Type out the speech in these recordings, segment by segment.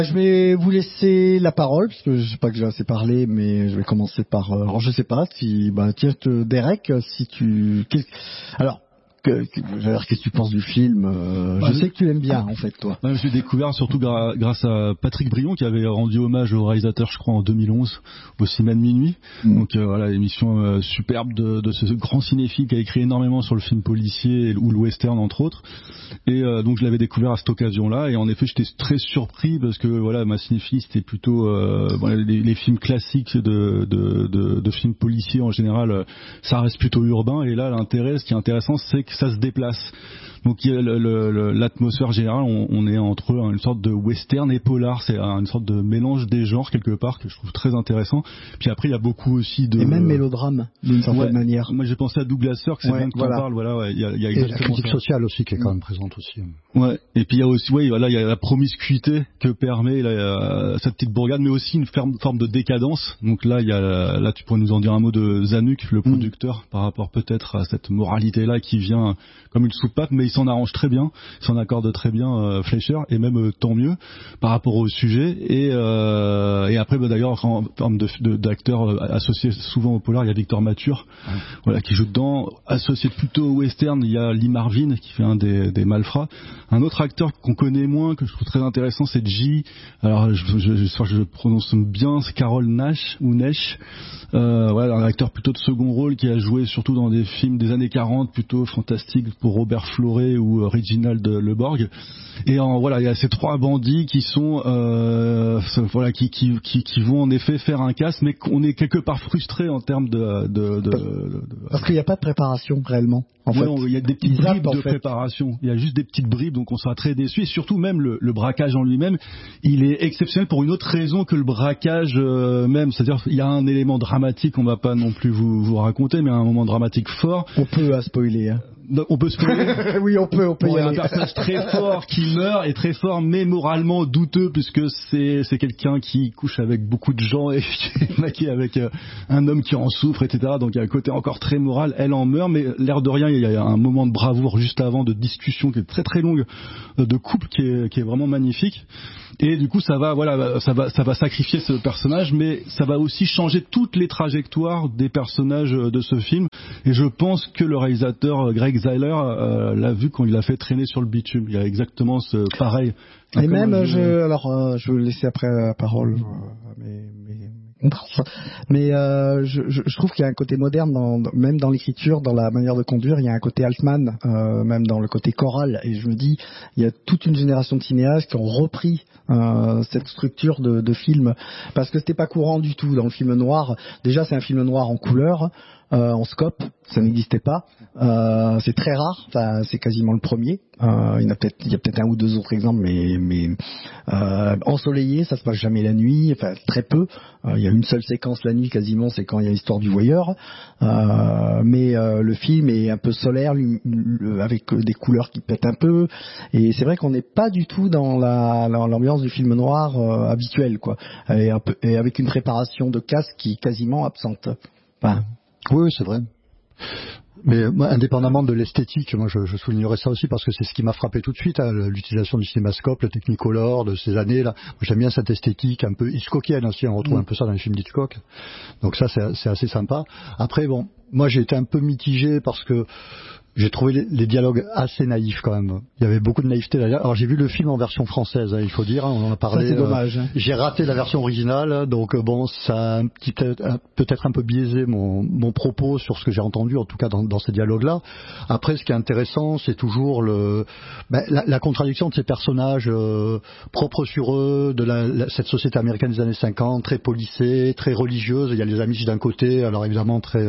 Je vais vous laisser la parole, parce que je sais pas que j'ai assez parlé, mais je vais commencer par... alors je sais pas si... tiens, Derek, si tu... Alors, qu'est-ce que tu penses du film Je sais que tu l'aimes bien, en fait, toi. Je l'ai découvert surtout grâce à Patrick Brion, qui avait rendu hommage au réalisateur, je crois, en 2011, au Cinéma de Minuit. Donc voilà, émission superbe de ce grand cinéphile qui a écrit énormément sur le film policier ou le western, entre autres. Et donc je l'avais découvert à cette occasion-là, et en effet j'étais très surpris parce que voilà, ma cinéphilie c'était plutôt les films classiques de films policiers en général, ça reste plutôt urbain, et là ce qui est intéressant, c'est que ça se déplace. Donc il y a l'atmosphère générale, on est entre une sorte de western et polar, c'est une sorte de mélange des genres quelque part que je trouve très intéressant. Puis après il y a beaucoup aussi de... Et même mélodrame d'une certaine manière. Moi j'ai pensé à Douglas Sirk, c'est bien que tu en parles, il y a exactement et la critique ça. sociale aussi qui est quand même présente aussi. Ouais, et puis il y a aussi il y a la promiscuité que permet cette petite bourgade, mais aussi une forme de décadence. Donc là tu pourrais nous en dire un mot de Zanuck, le producteur, par rapport peut-être à cette moralité là qui vient comme une soupape, mais il s'en arrange très bien, il s'en accorde très bien, Fleischer, et même tant mieux par rapport au sujet. Et après d'ailleurs en termes d'acteurs associés souvent au polar, il y a Victor Mature, qui joue dedans. Associé plutôt au western, il y a Lee Marvin qui fait un des malfrats. Un autre acteur qu'on connaît moins, que je trouve très intéressant, c'est G. Alors j'espère que je prononce bien, c'est Carol Nash ou Nesh. Un acteur plutôt de second rôle qui a joué surtout dans des films des années 40 plutôt fantastiques pour Robert Florey ou Reginald Le Borg. Et il y a ces trois bandits qui sont qui vont en effet faire un casse, mais qu'on est quelque part frustré en termes parce qu'il n'y a pas de préparation réellement. En fait, il y a des petites bribes de préparation. Il y a juste des petites bribes, donc on sera très déçu. Et surtout même le braquage en lui-même, il est exceptionnel pour une autre raison que le braquage même. C'est-à-dire il y a un élément dramatique, on va pas non plus vous raconter, mais un moment dramatique fort. On peut spoiler. Hein. On peut spoiler. Oui, on peut y aller. Un personnage très fort qui meurt, et très fort mais moralement douteux, puisque c'est quelqu'un qui couche avec beaucoup de gens et qui est maqué avec un homme qui en souffre, etc. Donc il y a un côté encore très moral. Elle en meurt, mais l'air de rien, il y a un moment de bravoure juste avant, de discussion qui est très très longue, de couple qui est vraiment magnifique. Et du coup ça va sacrifier ce personnage, mais ça va aussi changer toutes les trajectoires des personnages de ce film. Et je pense que le réalisateur Greg Zeiler l'a vu quand il a fait Traîner sur le bitume. Il y a exactement ce pareil. Et même je vais laisser après la parole mais je trouve qu'il y a un côté moderne même dans l'écriture, dans la manière de conduire. Il y a un côté Altman, même dans le côté choral, et je me dis il y a toute une génération de cinéastes qui ont repris cette structure de film, parce que c'était pas courant du tout dans le film noir. Déjà c'est un film noir en couleur, en scope, ça n'existait pas. C'est très rare, c'est quasiment le premier. Il y a peut-être un ou deux autres exemples, mais ensoleillé, ça se passe jamais la nuit, enfin très peu. Il y a une seule séquence la nuit quasiment, c'est quand il y a l'histoire du voyeur. Mais le film est un peu solaire, avec des couleurs qui pètent un peu. Et c'est vrai qu'on n'est pas du tout dans l'ambiance du film noir habituel, quoi. Et avec une préparation de casque qui est quasiment absente. Enfin, oui, c'est vrai. Mais indépendamment de l'esthétique, moi je soulignerais ça aussi parce que c'est ce qui m'a frappé tout de suite, l'utilisation du cinémascope, le Technicolor de ces années-là. J'aime bien cette esthétique un peu Hitchcockienne aussi, on retrouve un peu ça dans les films d'Hitchcock. Donc ça c'est assez sympa. Après moi j'ai été un peu mitigé parce que j'ai trouvé les dialogues assez naïfs quand même. Il y avait beaucoup de naïveté d'ailleurs. Alors j'ai vu le film en version française, il faut dire, on en a parlé. Ça c'est dommage. J'ai raté la version originale, donc ça a peut-être un peu biaisé mon propos sur ce que j'ai entendu, en tout cas dans ces dialogues-là. Après, ce qui est intéressant, c'est toujours la contradiction de ces personnages propres sur eux, de cette société américaine des années 50, très policée, très religieuse. Il y a les Amish d'un côté, alors évidemment très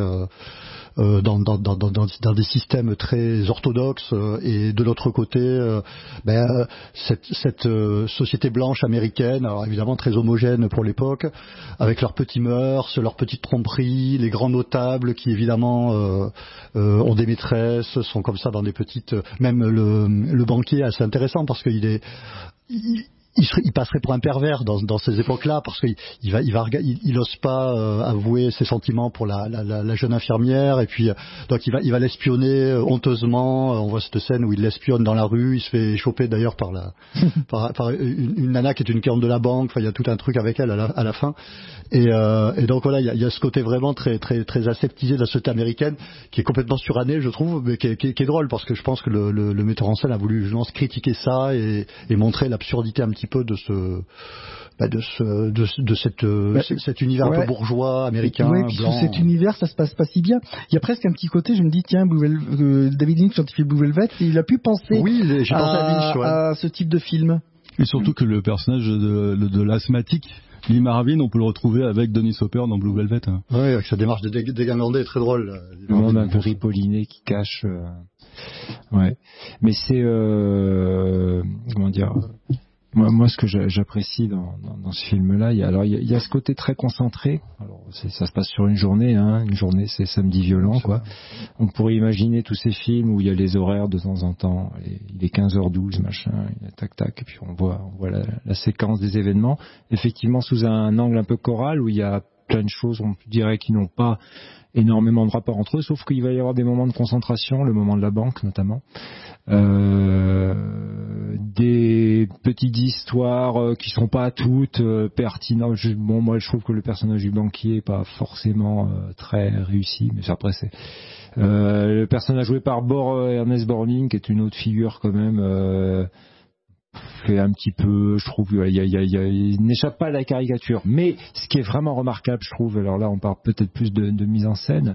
dans des systèmes très orthodoxes, et de l'autre côté cette société blanche américaine, alors évidemment très homogène pour l'époque, avec leurs petits mœurs, leurs petites tromperies, les grands notables qui évidemment ont des maîtresses, sont comme ça dans des petites... Même le banquier est assez intéressant parce qu'il est... il passerait pour un pervers dans ces époques-là parce qu'il ose pas avouer ses sentiments pour la jeune infirmière et puis donc il va l'espionner honteusement. On voit cette scène où il l'espionne dans la rue, il se fait choper d'ailleurs par une nana qui est une cliente de la banque. Enfin, il y a tout un truc avec elle à la fin et donc voilà, il y a ce côté vraiment très très très aseptisé de la société américaine qui est complètement suranné, je trouve, mais qui est drôle parce que je pense que le metteur en scène a voulu justement critiquer ça et montrer l'absurdité un petit peu de cet univers un peu bourgeois américain. Oui, puis blanc. Cet univers, ça se passe pas si bien. Il y a presque un petit côté, je me dis tiens, David Lynch quand il fait Blue Velvet, il a pu penser j'ai pensé à Lynch, à ce type de film. Et surtout que le personnage de l'asthmatique Lee Marvin, on peut le retrouver avec Dennis Hopper dans Blue Velvet. Oui, avec sa démarche de dégingandé est très drôle. Le monde un peu ripolliné qui cache. Ouais, mais c'est comment dire. Moi, ce que j'apprécie dans ce film-là, il y a ce côté très concentré. Alors, ça se passe sur une journée, hein. Une journée, c'est samedi violent, quoi. On pourrait imaginer tous ces films où il y a les horaires de temps en temps. Il est 15h12, machin, il y a tac tac, et puis on voit la séquence des événements. Effectivement, sous un angle un peu choral où il y a plein de choses, on dirait, qui n'ont pas énormément de rapport entre eux, sauf qu'il va y avoir des moments de concentration, le moment de la banque notamment. Des petites histoires qui sont pas toutes pertinentes. Moi je trouve que le personnage du banquier est pas forcément très réussi, mais après c'est le personnage joué par Ernest Borgnine, qui est une autre figure quand même, fait un petit peu, je trouve, il n'échappe pas à la caricature. Mais ce qui est vraiment remarquable, je trouve, alors là on parle peut-être plus de mise en scène,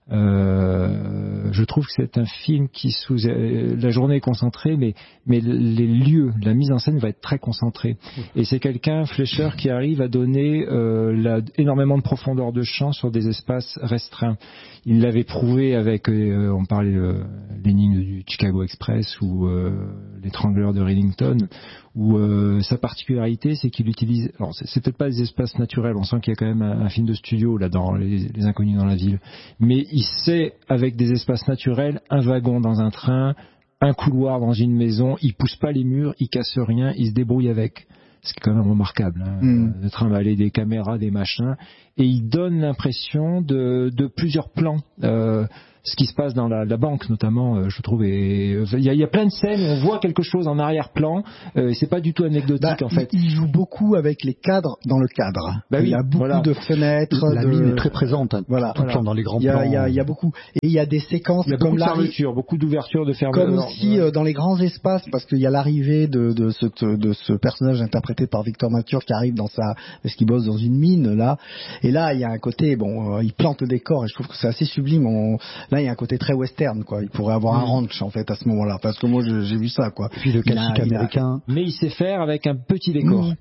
je trouve que c'est un film qui la journée est concentrée, mais les lieux, la mise en scène va être très concentrée. Et c'est quelqu'un, Fleischer, qui arrive à donner énormément de profondeur de champ sur des espaces restreints. Il l'avait prouvé avec, on parlait l'énigme du Chicago Express ou l'étrangleur de Reddington, où sa particularité, c'est qu'il utilise, alors c'est peut-être pas des espaces naturels, on sent qu'il y a quand même un film de studio là dans les Inconnus dans la ville, mais il sait, avec des espaces naturels, un wagon dans un train, un couloir dans une maison, il pousse pas les murs, il casse rien, il se débrouille avec. C'est quand même remarquable, hein. De trimballer des caméras, des machins, et il donne l'impression de plusieurs plans. Ce qui se passe dans la banque notamment, je trouve, il y a plein de scènes où on voit quelque chose en arrière-plan, et c'est pas du tout anecdotique en fait. Il joue beaucoup avec les cadres dans le cadre. Il y a beaucoup de fenêtres. La mine est très présente, hein, tout le temps dans les grands plans. Il y a beaucoup, et il y a des séquences comme fermeture, beaucoup d'ouverture, de fermeture. Comme aussi dans les grands espaces, parce qu'il y a l'arrivée de ce personnage interprété par Victor Mature qui arrive parce qu'il bosse dans une mine là, et là il y a un côté, il plante le décor, et je trouve que c'est assez sublime. Là, il y a un côté très western, quoi. Il pourrait avoir un ranch, en fait, à ce moment-là. Parce que moi, j'ai vu ça, quoi. Et puis le classique américain. Mais il sait faire avec un petit décor.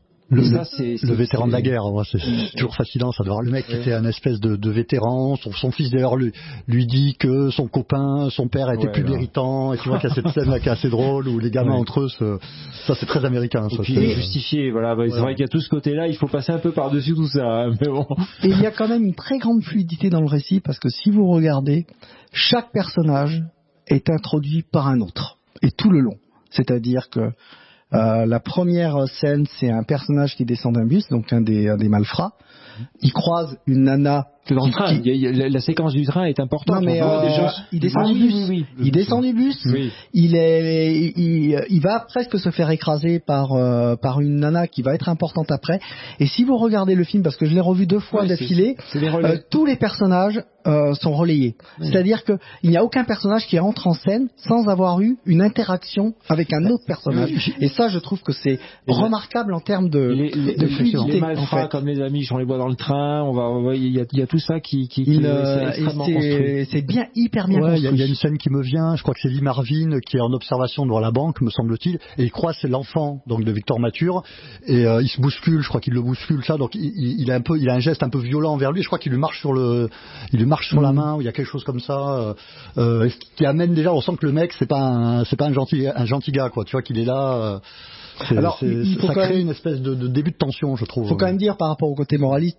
Le vétéran de la guerre, c'est toujours fascinant, ça doit voir le mec qui était un espèce de vétéran. Son fils d'ailleurs lui dit que son copain, son père était plus méritant, et tu vois qu'il y a cette scène là qui est assez drôle où les gamins entre eux, ça c'est très américain. Ça, et puis justifié, c'est vrai qu'il y a tout ce côté-là, il faut passer un peu par-dessus tout ça, hein, mais bon. Et il y a quand même une très grande fluidité dans le récit, parce que si vous regardez, chaque personnage est introduit par un autre, et tout le long. C'est-à-dire que la première scène, c'est un personnage qui descend d'un bus, donc un des malfrats. Il croise une nana. Dans le train, la séquence du train est importante. Non, mais il descend du bus. Oui. Il descend du bus. Oui. Il va presque se faire écraser par une nana qui va être importante après. Et si vous regardez le film, parce que je l'ai revu 2 fois d'affilée, tous les personnages sont relayés. Oui. C'est-à-dire que il n'y a aucun personnage qui entre en scène sans avoir eu une interaction avec un autre personnage. Oui. Et ça, je trouve que c'est remarquable en termes de fluidité. Les malfrats, comme les amis, on les voit dans le train. Il y a tout ça qui est extrêmement construit. C'est hyper bien construit. Il y a une scène qui me vient, je crois que c'est Lee Marvin qui est en observation devant la banque, me semble-t-il, et il croit que c'est l'enfant donc de Victor Mature, et il se bouscule, je crois qu'il le bouscule ça, donc il a un geste un peu violent envers lui, je crois qu'il lui marche sur la main, ou il y a quelque chose comme ça, qui amène déjà, on sent que le mec c'est pas un gentil gars, quoi, tu vois qu'il est là. Ça crée une espèce de début de tension, je trouve. Faut quand même dire par rapport au côté moraliste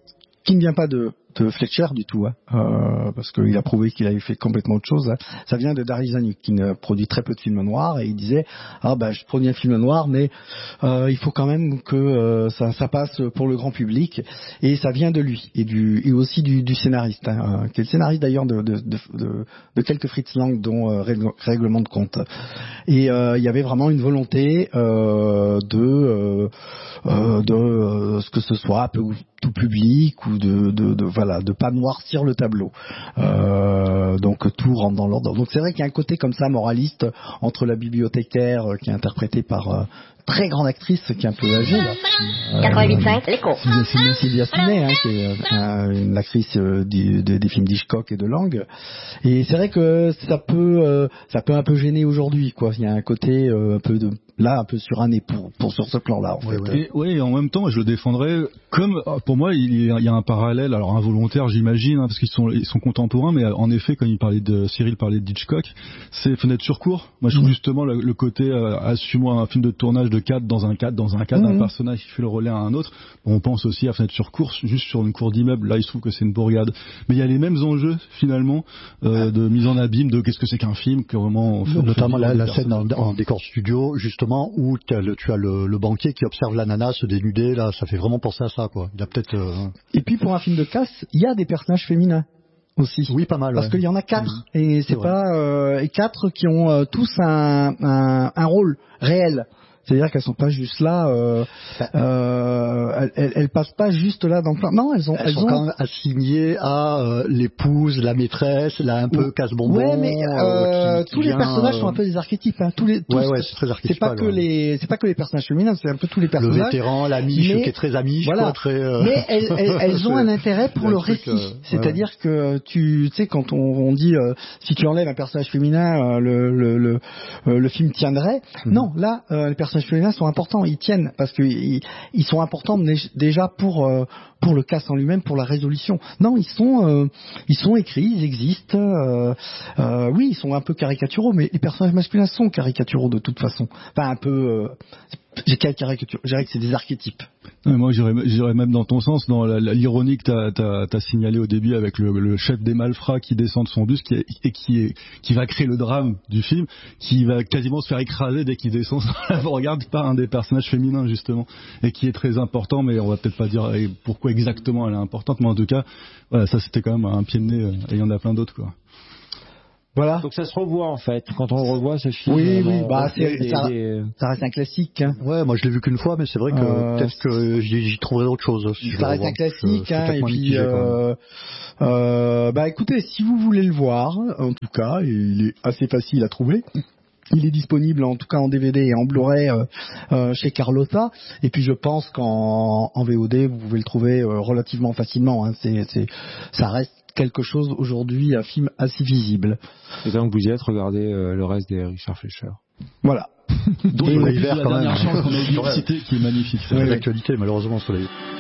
qui ne vient pas de Fletcher du tout, parce qu'il a prouvé qu'il avait fait complètement autre chose. Ça vient de Daryl Zanuck, qui ne produit très peu de films noirs, et il disait je produis un film noir, mais il faut quand même que ça passe pour le grand public, et ça vient de lui et aussi du scénariste, qui est le scénariste d'ailleurs de quelques Fritz Lang, dont Règlement de compte. Et il y avait vraiment une volonté de ce que ce soit un peu tout public, ou de pas noircir le tableau. Donc tout rentre dans l'ordre. Donc c'est vrai qu'il y a un côté comme ça moraliste entre la bibliothécaire qui est interprétée par très grande actrice qui est un peu âgée là. 88.5, l'écho. Sylvia Sidney, qui est une actrice des films d'Hitchcock et de Lang. Et c'est vrai que ça peut un peu gêner aujourd'hui, quoi. Il y a un côté un peu suranné pour sur ce plan-là, en fait. Et en même temps, je le défendrais comme, pour moi, il y a un parallèle, alors involontaire, j'imagine, parce qu'ils sont contemporains, mais en effet, quand Cyril parlait d'Hitchcock, c'est Fenêtre sur cour. Moi, je trouve justement le côté, assume-moi un film de tournage de cadre dans un cadre, un personnage qui fait le relais à un autre. Bon, on pense aussi à Fenêtre sur cour, juste sur une cour d'immeuble. Là, il se trouve que c'est une bourgade. Mais il y a les mêmes enjeux, finalement, de mise en abîme, de qu'est-ce que c'est qu'un film, que vraiment... Notamment la scène en décor studio, justement, où tu as le banquier qui observe la nana se dénuder, là, ça fait vraiment penser à ça, quoi. Il a peut-être... Et puis, pour un film de casse, il y a des personnages féminins aussi. Oui, pas mal. Parce qu'il y en a 4, et c'est pas... et 4 qui ont tous un rôle réel. C'est-à-dire qu'elles sont pas juste là, elles passent pas juste là dans le plan. Non, elles sont quand même assignées à l'épouse, la maîtresse, là un peu casse-bonbon. Ouais, mais tous les personnages sont un peu des archétypes. Tous, c'est très archétypal. C'est pas que les personnages féminins, c'est un peu tous les personnages. Le vétéran, l'amiche qui est très amiche, voilà. Très. Mais elles ont un intérêt pour le récit. C'est-à-dire que tu sais, quand on dit si tu enlèves un personnage féminin, le film tiendrait. Non, là, les personnages féminins sont importants, ils tiennent parce que ils sont importants déjà pour le cast en lui-même, pour la résolution. Non, ils sont écrits, ils existent. Oui, ils sont un peu caricaturaux, mais les personnages masculins sont caricaturaux de toute façon. Enfin, un peu. J'ai caricature. Je dirais que c'est des archétypes. Ouais, moi, j'irais même dans ton sens, dans l'ironie que t'as signalé au début avec le chef des malfrats qui descend de son bus qui va créer le drame du film, qui va quasiment se faire écraser dès qu'il descend sur la bourgade par un des personnages féminins, justement, et qui est très important, mais on va peut-être pas dire pourquoi exactement elle est importante, mais en tout cas, voilà, ça c'était quand même un pied de nez, et il y en a plein d'autres, quoi. Voilà. Donc ça se revoit en fait. Quand on revoit ce film, ça reste un classique. Hein. Ouais, moi je l'ai vu qu'une fois, mais c'est vrai que peut-être que j'y trouverai autre chose. Si ça reste un classique. Et puis, écoutez, si vous voulez le voir, en tout cas, il est assez facile à trouver. Il est disponible en tout cas en DVD et en Blu-ray chez Carlotta. Et puis je pense qu'en VOD, vous pouvez le trouver relativement facilement. Hein. Ça reste quelque chose aujourd'hui, un film assez visible. Et donc vous y êtes, regardez le reste des Richard Fleischer. Voilà. Donc la dernière chance qu'on a oublié de citer, qui est magnifique. C'est l'actualité malheureusement sur les...